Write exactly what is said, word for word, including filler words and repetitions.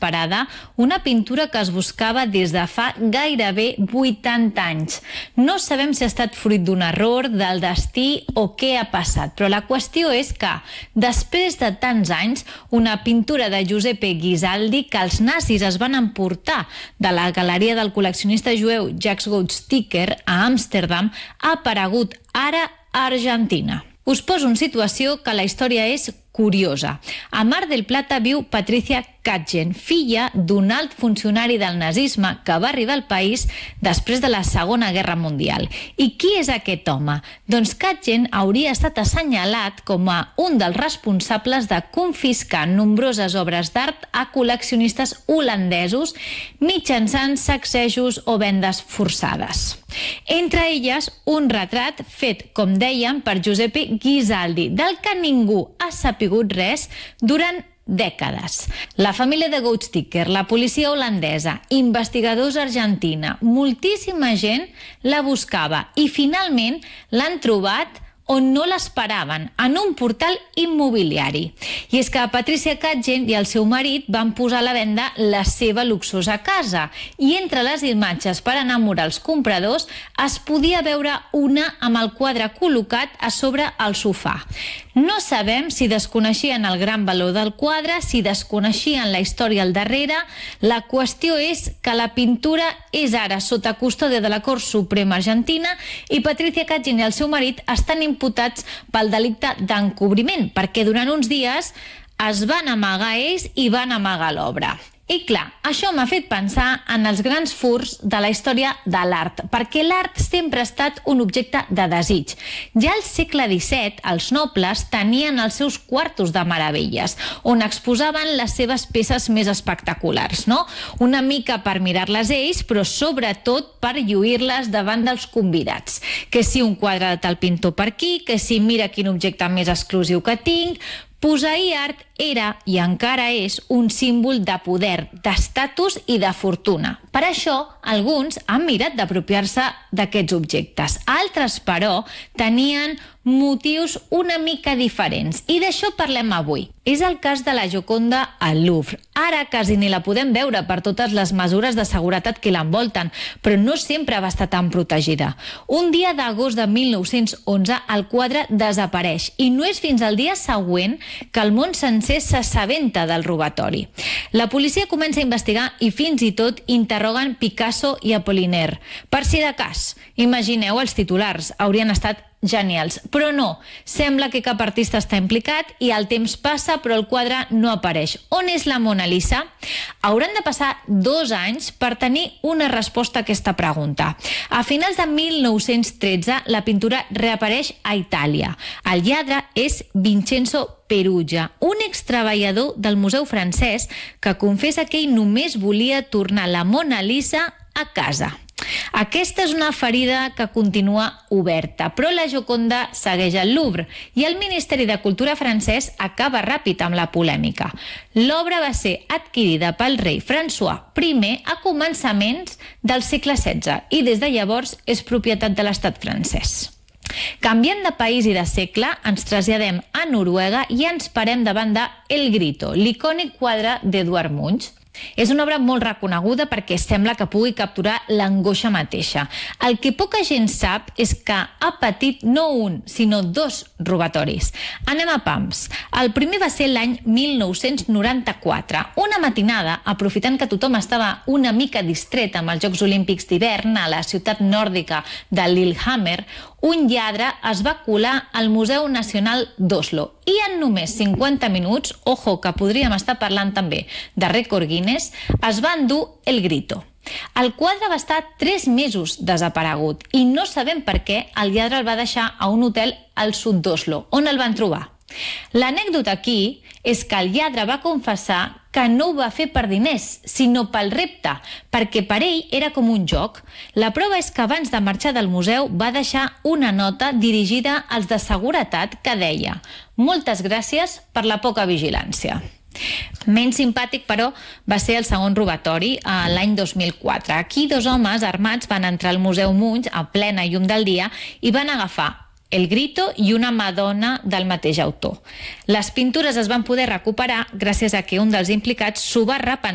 inesperada, una pintura que es buscava des de fa gairebé vuitanta anys. No sabem si ha estat fruit d'un error, del destí o què ha passat, però la qüestió és que, després de tants anys, una pintura de Giuseppe Ghisaldi que els nazis es van emportar de la galeria del col·leccionista jueu Jacques Goudsticker a Amsterdam ha aparegut ara a Argentina. Us poso en situació que la història és curiosa. A Mar del Plata viu Patricia Katzen, filla d'un alt funcionari del nazisme que va arribar al país després de la Segona Guerra Mundial. I qui és aquest home? Doncs Katzen hauria estat assenyalat com a un dels responsables de confiscar nombroses obres d'art a col·leccionistes holandesos mitjançant sacsejos o vendes forçades. Entre elles, un retrat fet, com dèiem, per Giuseppe Ghisaldi, del que ningú ha sapigut res durant dècades. La família de Goudsticker, la policia holandesa, investigadors argentina, moltíssima gent la buscava i finalment l'han trobat on no l'esperaven, en un portal immobiliari. I és que Patricia Katzen i el seu marit van posar a la venda la seva luxosa casa i entre les imatges per enamorar els compradors es podia veure una amb el quadre col·locat a sobre el sofà. No sabem si desconeixien el gran valor del quadre, si desconeixien la història al darrere. La qüestió és que la pintura és ara sota custòdia de la Cort Suprema Argentina i Patricia Katzen i el seu marit estan imputats pel delicte d'encobriment, perquè durant uns dies es van amagar ells i van amagar l'obra. I clar, això m'ha fet pensar en els grans furts de la història de l'art, perquè l'art sempre ha estat un objecte de desig. Ja al segle disset, els nobles tenien els seus quartos de meravelles, on exposaven les seves peces més espectaculars, no? Una mica per mirar-les ells, però sobretot per lluir-les davant dels convidats. Que si un quadre de tal pintor per aquí, que si mira quin objecte més exclusiu que tinc. Posseir art era i encara és un símbol de poder, d'estatus i de fortuna. Per això, alguns han mirat d'apropiar-se d'aquests objectes. Altres, però, tenien motius una mica diferents. I d'això parlem avui. És el cas de la Gioconda al Louvre. Ara quasi ni la podem veure per totes les mesures de seguretat que l'envolten, però no sempre va estar tan protegida. Un dia d'agost de mil nou-cents onze el quadre desapareix i no és fins al dia següent que el món sencer s'assabenta del robatori. La policia comença a investigar i fins i tot interroguen Picasso i Apollinaire. Per si de cas, imagineu els titulars, haurien estat genials, però no, sembla que cap artista està implicat i el temps passa però el quadre no apareix. On és la Mona Lisa? Hauran de passar dos anys per tenir una resposta a aquesta pregunta. A finals de mil nou-cents tretze la pintura reapareix a Itàlia. El lladre és Vincenzo Peruggia, un extreballador del Museu francès que confessa que ell només volia tornar la Mona Lisa a casa. Aquesta és una ferida que continua oberta, però la Gioconda segueix al Louvre i el Ministeri de Cultura francès acaba ràpid amb la polèmica. L'obra va ser adquirida pel rei François primer a començaments del segle setze i des de llavors és propietat de l'estat francès. Canviant de país i de segle, ens traslladem a Noruega i ens parem davant de El Grito, l'icònic quadre d'Edvard Munch. És una obra molt reconeguda perquè sembla que pugui capturar l'angoixa mateixa. El que poca gent sap és que ha patit no un, sinó dos robatoris. Anem a pams. El primer va ser l'any mil nou-cents noranta-quatre. Una matinada, aprofitant que tothom estava una mica distret amb els Jocs Olímpics d'hivern a la ciutat nòrdica de Lillehammer, un lladre es va colar al Museu Nacional d'Oslo i en només cinquanta minuts, ojo que podríem estar parlant també de rècord Guinness, es va endur El Grito. El quadre va estar tres mesos desaparegut i no sabem per què el lladre el va deixar a un hotel al sud d'Oslo, on el van trobar. L'anècdota aquí és que el lladre va confessar que no ho va fer per diners, sinó pel repte, perquè per ell era com un joc. La prova és que abans de marxar del museu va deixar una nota dirigida als de seguretat que deia: «Moltes gràcies per la poca vigilància». Menys simpàtic, però, va ser el segon robatori l'any dos mil quatre. Aquí dos homes armats van entrar al Museu Munch a plena llum del dia i van agafar El Grito i una Madonna del mateix autor. Les pintures es van poder recuperar gràcies a que un dels implicats s'ho va repensar